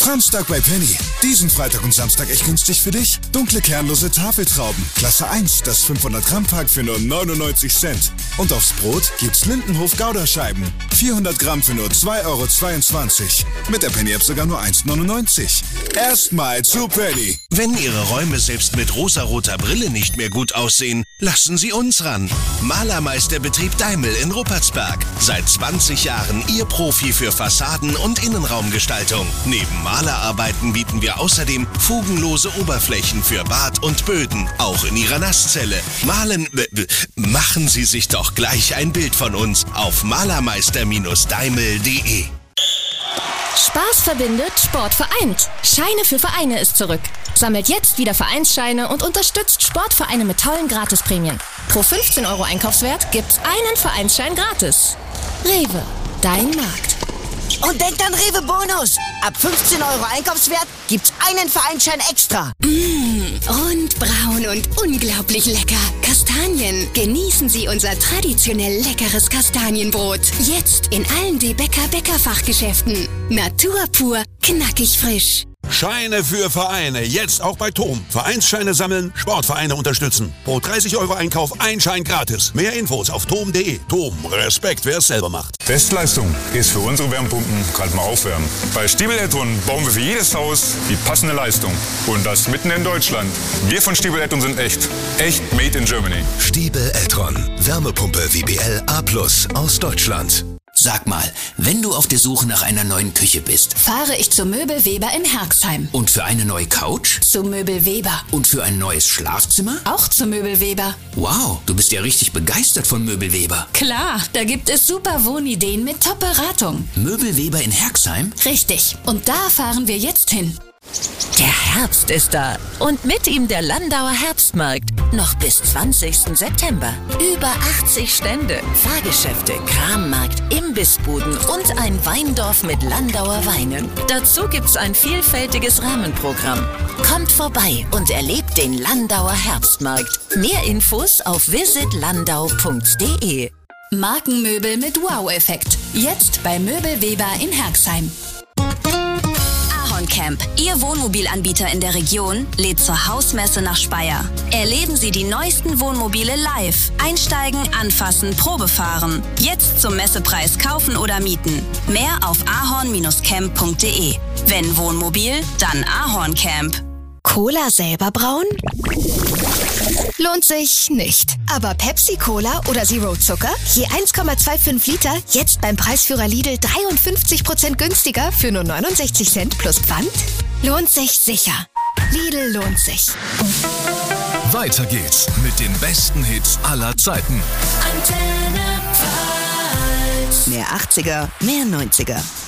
Franztag bei Penny. Diesen Freitag und Samstag echt günstig für dich. Dunkle kernlose Tafeltrauben. Klasse 1, das 500 Gramm Pack für nur 99 Cent. Und aufs Brot gibt's Lindenhof Gouda-Scheiben. 400 Gramm für nur 2,22 €. Mit der Penny-App sogar nur 1,99 €. Erstmal zu Penny. Wenn Ihre Räume selbst mit rosaroter Brille nicht mehr gut aussehen, lassen Sie uns ran. Malermeisterbetrieb Daimel in Ruppertsberg. Seit 20 Jahren Ihr Profi für Fassaden- und Innenraumgestaltung. Neben Malerarbeiten bieten wir außerdem fugenlose Oberflächen für Bad und Böden, auch in Ihrer Nasszelle. Machen Sie sich doch gleich ein Bild von uns auf malermeister-daimel.de. Spaß verbindet, Sport vereint. Scheine für Vereine ist zurück. Sammelt jetzt wieder Vereinsscheine und unterstützt Sportvereine mit tollen Gratisprämien. Pro 15 € Einkaufswert gibt's einen Vereinsschein gratis. Rewe, dein Markt. Und denkt an Rewe Bonus. Ab 15 € Einkaufswert gibt's einen Vereinsschein extra. Rund, braun und unglaublich lecker. Kastanien. Genießen Sie unser traditionell leckeres Kastanienbrot. Jetzt in allen DeBäcker Bäckerfachgeschäften. Natur pur, knackig frisch. Scheine für Vereine, jetzt auch bei TOM. Vereinsscheine sammeln, Sportvereine unterstützen. Pro 30 € Einkauf ein Schein gratis. Mehr Infos auf tom.de. TOM, Respekt, wer es selber macht. Bestleistung ist für unsere Wärmepumpen gerade mal aufwärmen. Bei Stiebel Ettron bauen wir für jedes Haus die passende Leistung. Und das mitten in Deutschland. Wir von Stiebel Ettron sind echt. Echt made in Germany. Stiebel Ettron. Wärmepumpe WBL A+ aus Deutschland. Sag mal, wenn du auf der Suche nach einer neuen Küche bist, Fahre ich zu Möbel Weber in Herxheim. und für eine neue Couch Zu Möbel Weber. und für ein neues Schlafzimmer? Auch zu Möbel Weber. Wow, du bist ja richtig begeistert von Möbelweber. Klar, da gibt es super Wohnideen mit Top-Beratung. Möbelweber in Herxheim? Richtig. Und da fahren wir jetzt hin. Der Herbst ist da und mit ihm der Landauer Herbstmarkt. Noch bis 20. September. Über 80 Stände, Fahrgeschäfte, Krammarkt, Imbissbuden und ein Weindorf mit Landauer Weinen. Dazu gibt's ein vielfältiges Rahmenprogramm. Kommt vorbei und erlebt den Landauer Herbstmarkt. Mehr Infos auf visitlandau.de. Markenmöbel mit Wow-Effekt. Jetzt bei Möbel Weber in Herxheim. Camp, Ihr Wohnmobilanbieter in der Region, lädt zur Hausmesse nach Speyer. Erleben Sie die neuesten Wohnmobile live. Einsteigen, anfassen, Probe fahren. Jetzt zum Messepreis kaufen oder mieten. Mehr auf ahorn-camp.de. Wenn Wohnmobil, dann Ahorn Camp. Cola selber brauen? Lohnt sich nicht. Aber Pepsi-Cola oder Zero Zucker? Je 1,25 Liter, jetzt beim Preisführer Lidl 53% günstiger für nur 69 Cent plus Pfand? Lohnt sich sicher. Lidl lohnt sich. Weiter geht's mit den besten Hits aller Zeiten. Mehr 80er, mehr 90er.